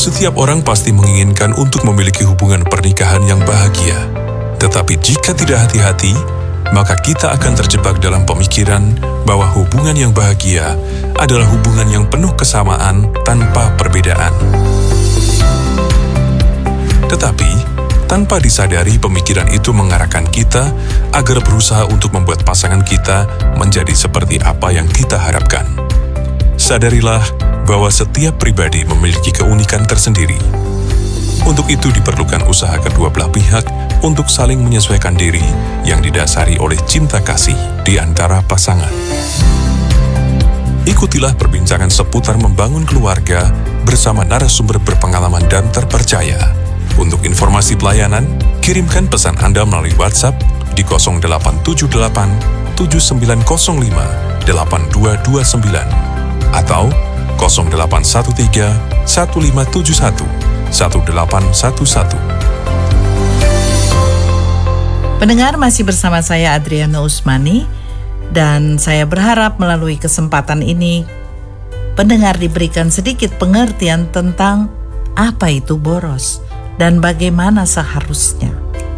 Setiap orang pasti menginginkan untuk memiliki hubungan pernikahan yang bahagia. Tetapi jika tidak hati-hati, maka kita akan terjebak dalam pemikiran bahwa hubungan yang bahagia adalah hubungan yang penuh kesamaan tanpa perbedaan. Tetapi, tanpa disadari pemikiran itu mengarahkan kita agar berusaha untuk membuat pasangan kita menjadi seperti apa yang kita harapkan. Sadarilah bahwa setiap pribadi memiliki keunikan tersendiri. Untuk itu diperlukan usaha kedua belah pihak untuk saling menyesuaikan diri yang didasari oleh cinta kasih di antara pasangan. Ikutilah perbincangan seputar membangun keluarga bersama narasumber berpengalaman dan terpercaya. Untuk informasi pelayanan, kirimkan pesan Anda melalui WhatsApp di 0878 7905 8229 atau 0813 1571 1811. Pendengar, masih bersama saya Adriana Usmani, dan saya berharap melalui kesempatan ini pendengar diberikan sedikit pengertian tentang apa itu boros dan bagaimana seharusnya.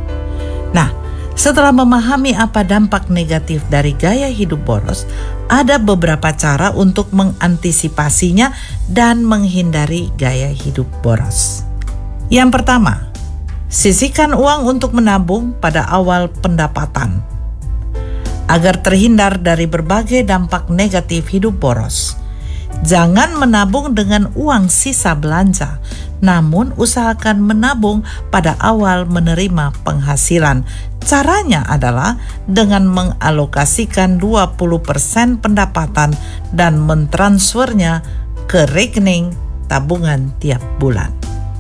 Nah, setelah memahami apa dampak negatif dari gaya hidup boros, ada beberapa cara untuk mengantisipasinya dan menghindari gaya hidup boros. Yang pertama, sisihkan uang untuk menabung pada awal pendapatan. Agar terhindar dari berbagai dampak negatif hidup boros, jangan menabung dengan uang sisa belanja, namun usahakan menabung pada awal menerima penghasilan. Caranya adalah dengan mengalokasikan 20% pendapatan dan mentransfernya ke rekening tabungan tiap bulan.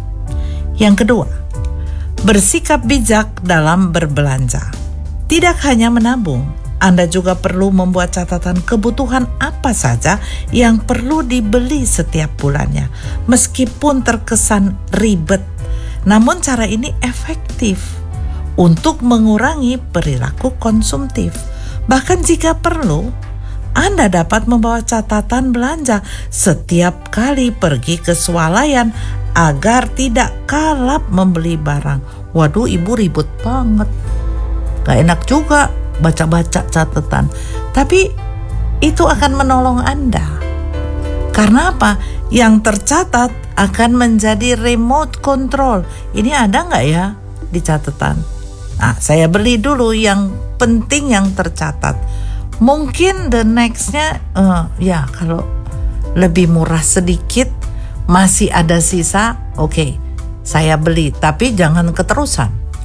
Yang kedua, bersikap bijak dalam berbelanja. Tidak hanya menabung, Anda juga perlu membuat catatan kebutuhan apa saja yang perlu dibeli setiap bulannya. Meskipun terkesan ribet, namun cara ini efektif untuk mengurangi perilaku konsumtif. Bahkan jika perlu, Anda dapat membawa catatan belanja setiap kali pergi ke swalayan agar tidak kalap membeli barang. Waduh, ibu ribut banget. Gak enak juga baca-baca catatan. Tapi itu akan menolong Anda. Karena apa? Yang tercatat akan menjadi remote control. Ini ada gak ya di catatan? Nah, saya beli dulu yang penting yang tercatat. Mungkin the next-nya ya kalau lebih murah sedikit, masih ada sisa, oke, saya beli, tapi jangan keterusan.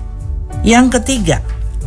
Yang ketiga,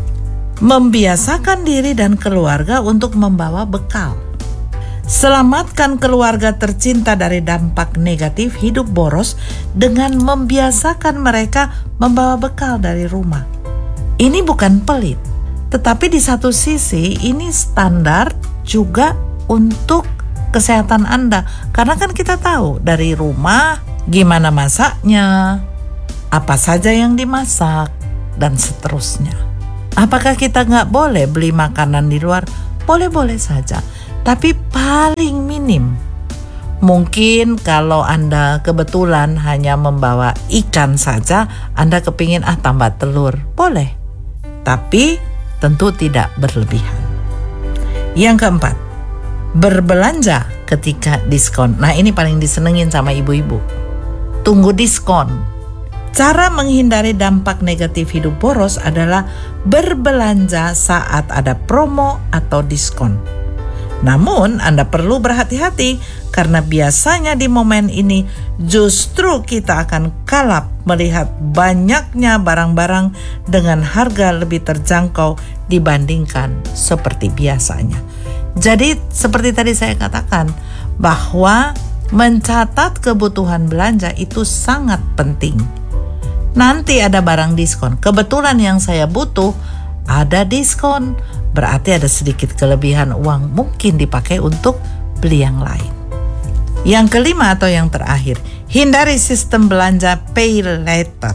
membiasakan diri dan keluarga untuk membawa bekal. Selamatkan keluarga tercinta dari dampak negatif hidup boros dengan membiasakan mereka membawa bekal dari rumah. Ini bukan pelit, tetapi di satu sisi ini standar juga untuk kesehatan Anda. Karena kan kita tahu dari rumah gimana masaknya, apa saja yang dimasak, dan seterusnya. Apakah kita nggak boleh beli makanan di luar? Boleh-boleh saja, tapi paling minim. Mungkin kalau Anda kebetulan hanya membawa ikan saja, Anda kepingin tambah telur, boleh. Tapi tentu tidak berlebihan. Yang keempat, berbelanja ketika diskon. Nah, ini paling disenengin sama ibu-ibu. Tunggu diskon. Cara menghindari dampak negatif hidup boros adalah berbelanja saat ada promo atau diskon. Namun, Anda perlu berhati-hati karena biasanya di momen ini justru kita akan kalap melihat banyaknya barang-barang dengan harga lebih terjangkau dibandingkan seperti biasanya. Jadi, seperti tadi saya katakan bahwa mencatat kebutuhan belanja itu sangat penting. Nanti ada barang diskon. Kebetulan yang saya butuh ada diskon, berarti ada sedikit kelebihan uang, mungkin dipakai untuk beli yang lain. Yang kelima atau yang terakhir, hindari sistem belanja pay later.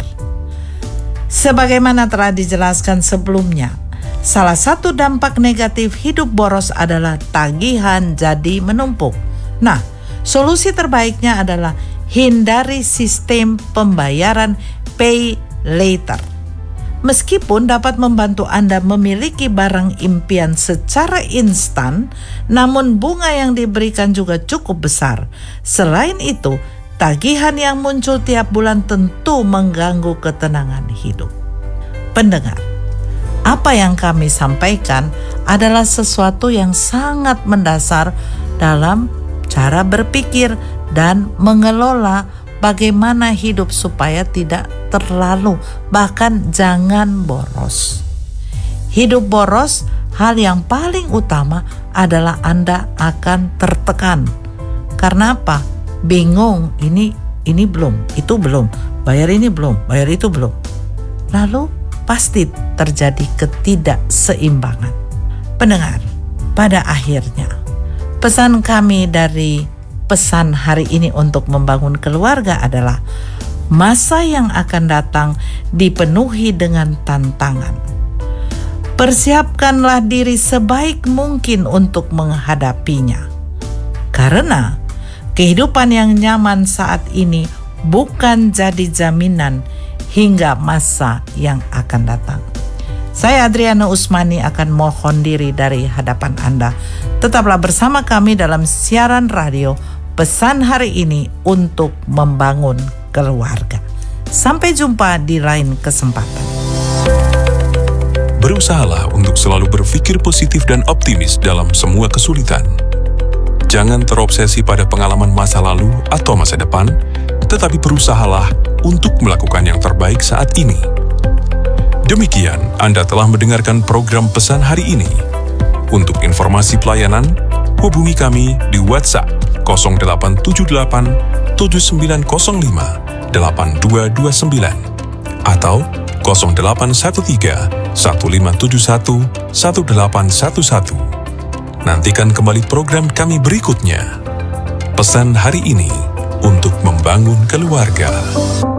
Sebagaimana telah dijelaskan sebelumnya, salah satu dampak negatif hidup boros adalah tagihan jadi menumpuk. Nah, solusi terbaiknya adalah hindari sistem pembayaran pay later. Meskipun dapat membantu Anda memiliki barang impian secara instan, namun bunga yang diberikan juga cukup besar. Selain itu, tagihan yang muncul tiap bulan tentu mengganggu ketenangan hidup. Pendengar, apa yang kami sampaikan adalah sesuatu yang sangat mendasar dalam cara berpikir dan mengelola bagaimana hidup supaya tidak terlalu, bahkan jangan boros. Hidup boros, hal yang paling utama adalah Anda akan tertekan. Karena apa? Bingung, ini belum, itu belum, bayar ini belum, bayar itu belum. Lalu pasti terjadi ketidakseimbangan. Pendengar, pada akhirnya pesan kami dari pesan hari ini untuk membangun keluarga adalah masa yang akan datang dipenuhi dengan tantangan. Persiapkanlah diri sebaik mungkin untuk menghadapinya. Karena kehidupan yang nyaman saat ini bukan jadi jaminan hingga masa yang akan datang. Saya Adriana Usmani akan mohon diri dari hadapan Anda. Tetaplah bersama kami dalam siaran radio pesan hari ini untuk membangun keluarga. Sampai jumpa di lain kesempatan. Berusahalah untuk selalu berpikir positif dan optimis dalam semua kesulitan. Jangan terobsesi pada pengalaman masa lalu atau masa depan, tetapi berusahalah untuk melakukan yang terbaik saat ini. Demikian, Anda telah mendengarkan program pesan hari ini. Untuk informasi pelayanan, hubungi kami di WhatsApp 0878 7905 8229 atau 0813 1571 1811. Nantikan kembali program kami berikutnya. Pesan hari ini untuk membangun keluarga.